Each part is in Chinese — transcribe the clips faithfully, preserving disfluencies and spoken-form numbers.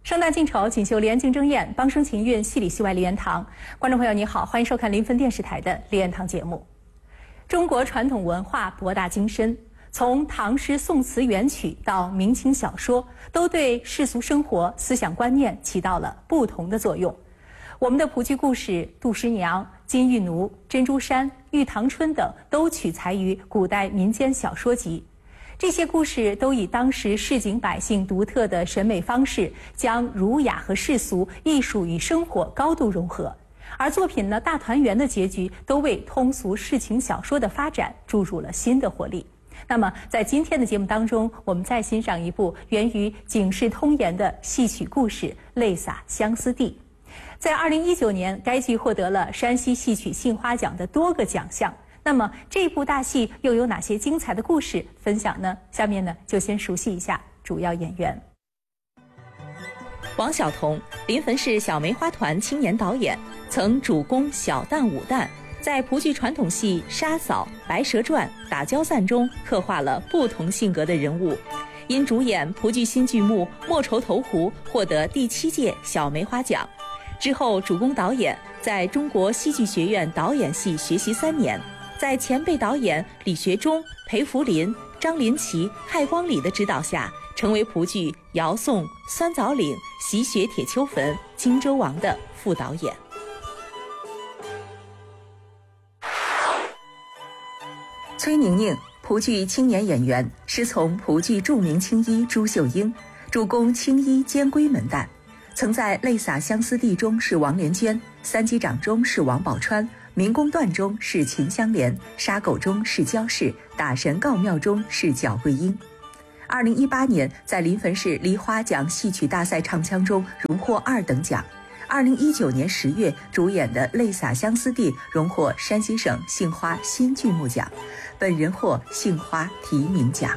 生旦净丑，锦绣梨园竞争宴，梆声琴韵，戏里戏外梨园堂。观众朋友你好，欢迎收看临汾电视台的梨园堂节目。中国传统文化博大精深，从唐诗宋词元曲到明清小说，都对世俗生活思想观念起到了不同的作用。我们的蒲剧故事《杜十娘》《金玉奴》《珍珠衫》《玉堂春》等，都取材于古代民间小说集。这些故事都以当时市井百姓独特的审美方式，将儒雅和世俗、艺术与生活高度融合。而作品呢，大团圆的结局都为通俗世情小说的发展注入了新的活力。那么，在今天的节目当中，我们再欣赏一部源于警世通言的戏曲故事《泪洒相思地》。在二零一九年，该剧获得了山西戏曲杏花奖的多个奖项。那么这部大戏又有哪些精彩的故事分享呢？下面呢，就先熟悉一下主要演员。王晓彤，临汾市小梅花团青年导演，曾主攻小旦武旦，在蒲剧传统戏《杀嫂》《白蛇传》《打焦散》中刻画了不同性格的人物。因主演蒲剧新剧目《莫愁投壶》获得第七届小梅花奖。之后主攻导演，在中国戏剧学院导演系学习三年。在前辈导演李学忠、裴福林、张林奇、害光礼的指导下，成为蒲剧《姚宋》《酸枣岭》《习雪铁秋坟》《荆州王》的副导演。崔宁宁，蒲剧青年演员，师从蒲剧著名青衣朱秀英，主攻青衣监闺门旦，曾在《泪洒相思地》中是王莲娟，《三击掌》中是王宝钏，民工段中是秦香莲，杀狗中是焦氏，打神告庙中是皎桂英。二零一八年在临汾市梨花奖戏曲大赛唱腔中荣获二等奖。二零一九年十月主演的《泪洒相思地》荣获山西省杏花新剧目奖，本人获杏花提名奖。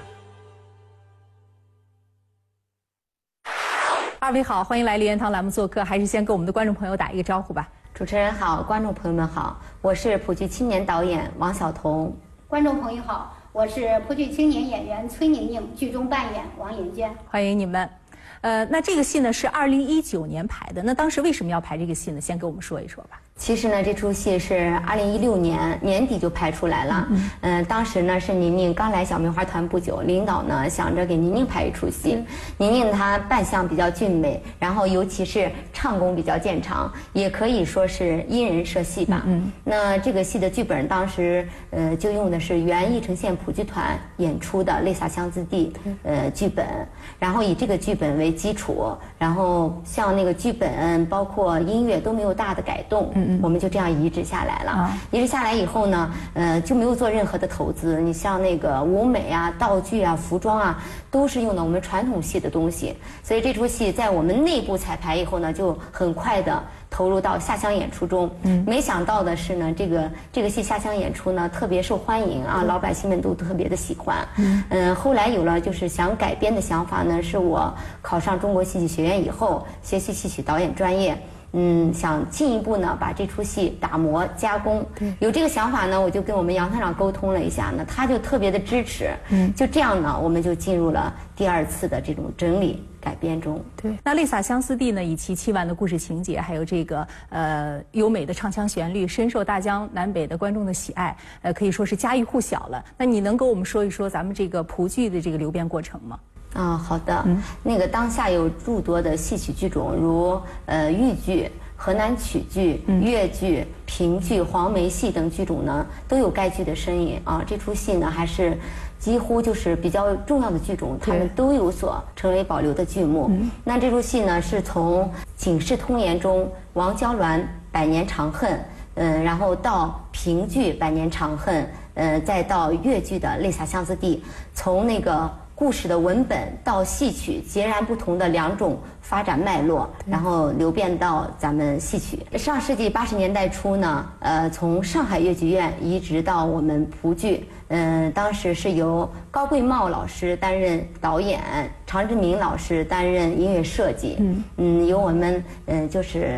二位好，欢迎来梨园堂栏目做客，还是先跟我们的观众朋友打一个招呼吧。 主持人好，观众朋友们好，我是蒲剧青年导演王晓彤。 观众朋友好，我是蒲剧青年演员崔宁宁，剧中扮演王莲娟。 欢迎你们。呃，那这个戏呢是二零一九年排的，那当时为什么要排这个戏呢？先给我们说一说吧。 其实呢，这出戏是二零一六年年底就拍出来了。嗯，呃、当时呢是宁宁刚来小梅花团不久，领导呢想着给宁宁拍一出戏。嗯、宁宁她扮相比较俊美，然后尤其是唱功比较见长，也可以说是因人设戏吧。嗯，那这个戏的剧本当时呃就用的是原义城县蒲剧团演出的《泪洒相思地》呃剧本，然后以这个剧本为基础，然后像那个剧本包括音乐都没有大的改动。嗯。我们就这样移植下来了。啊、移植下来以后呢，呃，就没有做任何的投资。你像那个舞美啊、道具啊、服装啊，都是用的我们传统戏的东西。所以这出戏在我们内部彩排以后呢，就很快的投入到下乡演出中。嗯，没想到的是呢，这个这个戏下乡演出呢特别受欢迎啊，老百姓们都特别的喜欢。嗯，呃，后来有了就是想改编的想法呢，是我考上中国戏剧学院以后，学习戏曲导演专业。嗯，想进一步呢把这出戏打磨加工，有这个想法呢，我就跟我们杨团长沟通了一下呢，他就特别的支持。嗯，就这样呢，我们就进入了第二次的这种整理改编中。 对，那《泪洒相思地》呢，以其凄婉的故事情节，还有这个呃优美的唱腔旋律，深受大江南北的观众的喜爱，呃，可以说是家喻户晓了。那你能跟我们说一说咱们这个蒲剧的这个流变过程吗？ 啊、哦，好的。嗯，那个当下有诸多的戏曲剧种，如呃豫剧、河南曲剧、越剧、评剧、黄梅戏等剧种呢，都有该剧的身影啊。这出戏呢，还是几乎就是比较重要的剧种，他们都有所成为保留的剧目。嗯、那这出戏呢，是从《警世通言》中王娇鸾《百年长恨》，嗯，然后到评剧《百年长恨》，呃，再到越剧的《泪洒相思地》，从那个故事的文本到戏曲截然不同的两种发展脉络，然后流变到咱们戏曲。上世纪八十年代初呢，呃，从上海越剧院移植到我们蒲剧，嗯、呃，当时是由高贵茂老师担任导演，常志明老师担任音乐设计，嗯嗯，由我们嗯、呃、就是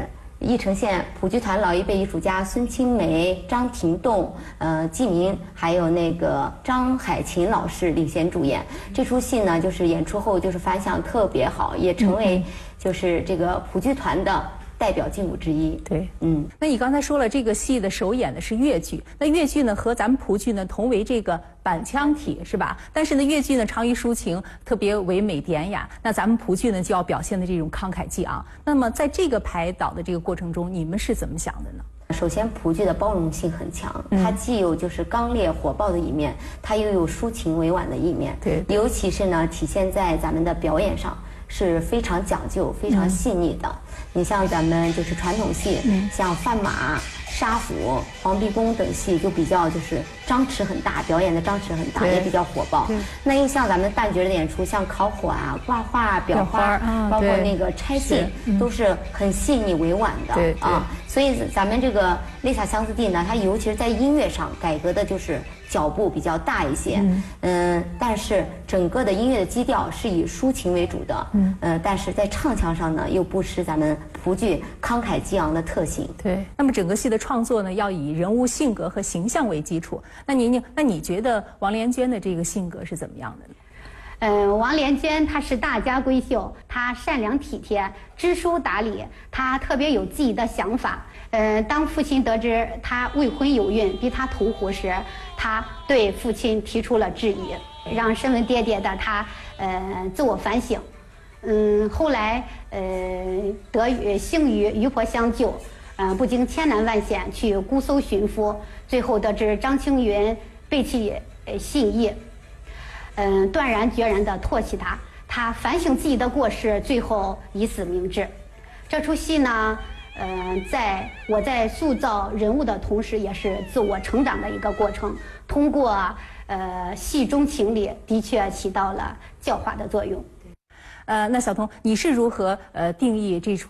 义城县普剧团老一辈艺术家孙青梅、张廷栋、呃季明，还有那个张海琴老师领衔主演。这出戏呢，就是演出后就是反响特别好，也成为就是这个普剧团的代表剧目之一。 对， 嗯。 那你刚才说了，这个戏的首演的是越剧，那越剧呢和咱们普剧呢同为这个板腔体，是吧？但是呢，越剧呢长于抒情，特别唯美典雅。那咱们普剧呢就要表现的这种慷慨激昂。那么在这个排导的这个过程中，你们是怎么想的呢？ 首先，普剧的包容性很强，它既有就是刚烈火爆的一面，它又有抒情委婉的一面。 对， 尤其是呢，体现在咱们的表演上是非常讲究、非常细腻的。你像咱们就是传统戏，像范马、沙府、黄碧宫等戏就比较就是张弛很大，表演的张弛很大，也比较火爆。那又像咱们旦角的演出，像烤火啊、挂画、裱花，包括那个拆信，都是很细腻委婉的啊。所以咱们这个丽萨相思地呢，它尤其是在音乐上改革的就是脚步比较大一些，嗯，但是整个的音乐的基调是以抒情为主的，嗯，呃，但是在唱腔上呢，又不失咱们普剧慷慨激昂的特性。 对，那么整个戏的创作呢，要以人物性格和形象为基础。那宁宁，那你觉得王莲娟的这个性格是怎么样的呢？ 嗯，王莲娟她是大家闺秀，她善良体贴，知书达理，她特别有自己的想法。嗯，当父亲得知她未婚有孕，逼她投湖时，她对父亲提出了质疑，让身为爹爹的她，呃，自我反省。嗯，后来呃得与幸与渔婆相救，呃，不经千难万险去姑搜寻夫，最后得知张青云背弃呃信义。嗯，断然决然地唾弃他，他反省自己的过失，最后以死明志。这出戏呢，嗯、呃，在我在塑造人物的同时，也是自我成长的一个过程。通过呃戏中情理，的确起到了教化的作用。 呃，那小彤，你是如何呃定义这出